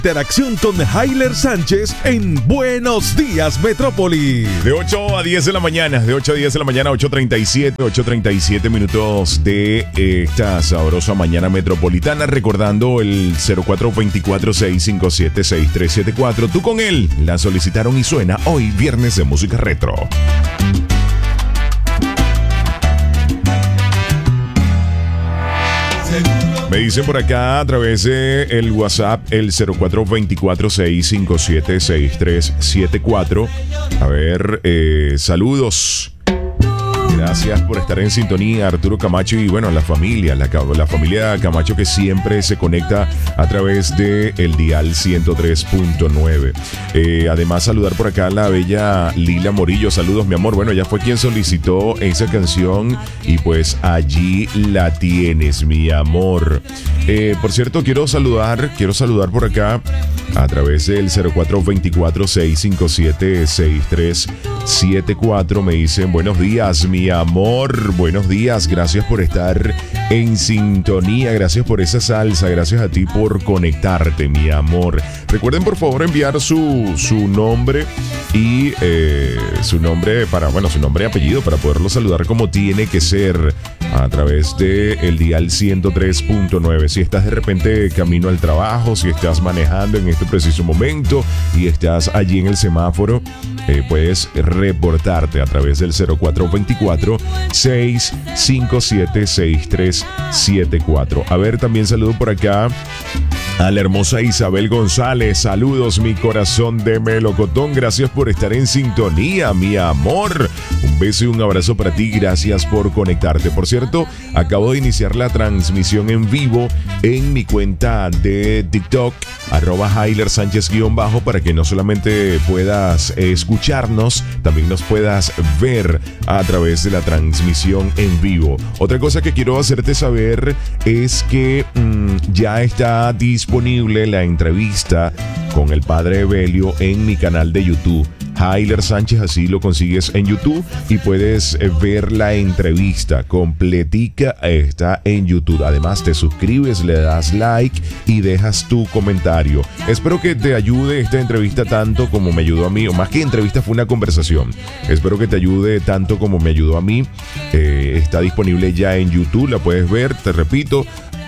Interacción con Hayler Sánchez en Buenos Días Metrópoli. De 8 a 10 de la mañana, 8:37 minutos de esta sabrosa mañana metropolitana. Recordando el 0424-657-6374. Tú con él, la solicitaron y suena hoy viernes de música retro. Me dicen por acá a través de el WhatsApp, el 0424-657-6374. A ver, saludos. Gracias por estar en sintonía, Arturo Camacho y bueno, la familia Camacho que siempre se conecta a través de el dial 103.9. Además, saludar por acá a la bella Lila Morillo. Saludos, mi amor. Bueno, ella fue quien solicitó esa canción y pues allí la tienes, mi amor. Por cierto, quiero saludar por acá a través del 0424-657-6374. Me dicen buenos días, mi amor, buenos días, gracias por estar en sintonía, gracias por esa salsa, gracias a ti por conectarte, mi amor. Recuerden por favor enviar su nombre y su nombre y apellido para poderlo saludar como tiene que ser a través de el dial 103.9. Si estás de repente camino al trabajo, si estás manejando en este preciso momento y estás allí en el semáforo, puedes reportarte a través del 0424-657-6374. A ver, también saludo por acá a la hermosa Isabel González. Saludos, mi corazón de melocotón. Gracias por estar en sintonía, mi amor. Un beso y un abrazo para ti. Gracias por conectarte. Por cierto, acabo de iniciar la transmisión en vivo en mi cuenta de TikTok, @Hayler Sánchez _ para que no solamente puedas escucharnos, también nos puedas ver a través de la transmisión en vivo. Otra cosa que quiero hacerte saber es que ya está disponible la entrevista con el padre Evelio en mi canal de YouTube. Hayler Sánchez, así lo consigues en YouTube y puedes ver la entrevista completica, está en YouTube. Además te suscribes, le das like y dejas tu comentario. Espero que te ayude esta entrevista tanto como me ayudó a mí, o más que entrevista fue una conversación. Espero que te ayude tanto como me ayudó a mí. Está disponible ya en YouTube, la puedes ver, te repito.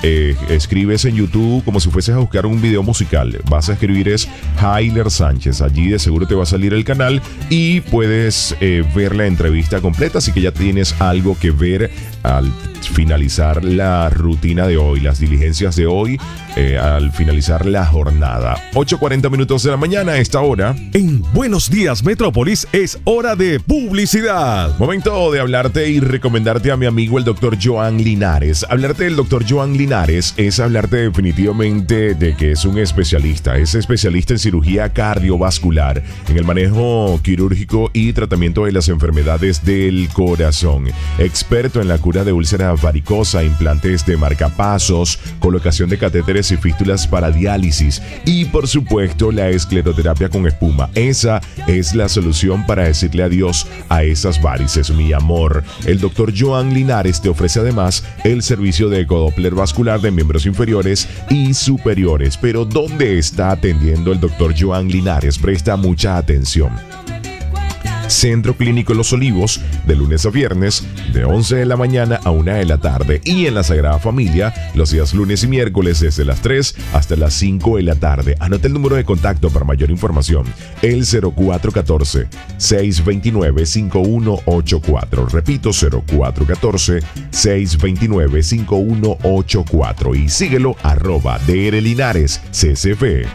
Escribes en YouTube como si fueses a buscar un video musical. Vas a escribir es Hayler Sánchez. Allí de seguro te va a salir el canal y puedes ver la entrevista completa. Así que ya tienes algo que ver al finalizar la rutina de hoy, las diligencias de hoy, al finalizar la jornada. 8:40 minutos de la mañana a esta hora. En Buenos Días Metrópolis es hora de publicidad. Momento de hablarte y recomendarte a mi amigo el doctor Joan Linares. Hablarte del doctor Joan Linares es hablarte definitivamente de que es un especialista. Es especialista en cirugía cardiovascular, en el manejo quirúrgico y tratamiento de las enfermedades del corazón. Experto en la cura de úlcera varicosa, implantes de marcapasos, colocación de catéteres y fístulas para diálisis y por supuesto la escleroterapia con espuma. Esa es la solución para decirle adiós a esas varices, mi amor. El doctor Joan Linares te ofrece además el servicio de ecodoppler vascular de miembros inferiores y superiores. Pero ¿dónde está atendiendo el doctor Joan Linares? Presta mucha atención. Centro Clínico Los Olivos, de lunes a viernes, de 11 de la mañana a 1 de la tarde. Y en la Sagrada Familia, los días lunes y miércoles, desde las 3 hasta las 5 de la tarde. Anota el número de contacto para mayor información. El 0414-629-5184. Repito, 0414-629-5184. Y síguelo, @DRLinares CCF.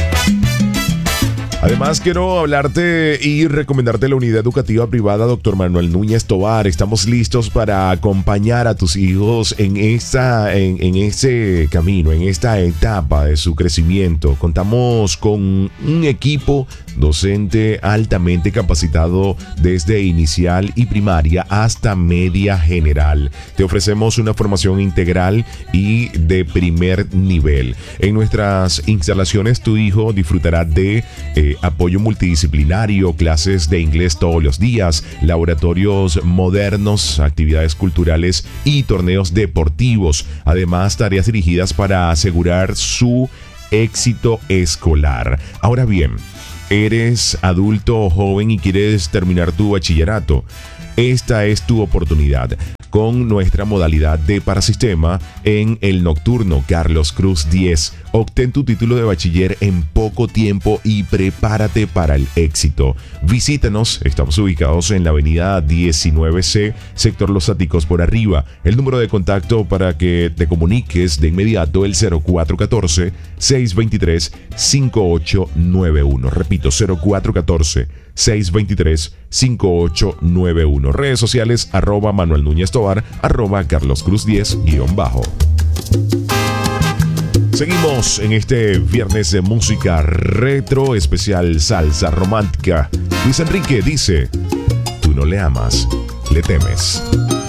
Además, quiero hablarte y recomendarte la unidad educativa privada Dr. Manuel Núñez Tovar. Estamos listos para acompañar a tus hijos en ese camino, en esta etapa de su crecimiento. Contamos con un equipo docente altamente capacitado desde inicial y primaria hasta media general. Te ofrecemos una formación integral y de primer nivel. En nuestras instalaciones, tu hijo disfrutará de apoyo multidisciplinario, clases de inglés todos los días, laboratorios modernos, actividades culturales y torneos deportivos. Además, tareas dirigidas para asegurar su éxito escolar. Ahora bien, eres adulto o joven y quieres terminar tu bachillerato. Esta es tu oportunidad con nuestra modalidad de Parasistema en el nocturno Carlos Cruz 10. Obtén tu título de bachiller en poco tiempo y prepárate para el éxito. Visítanos, estamos ubicados en la avenida 19C, sector Los Áticos por arriba. El número de contacto para que te comuniques de inmediato, el 0414-623-5891. Repito, 0414-623-5891. Redes sociales, @Manuel Núñez Tobar, @Carlos Cruz 10 _ Seguimos en este viernes de música retro, especial salsa romántica. Luis Enrique dice: tú no le amas, le temes.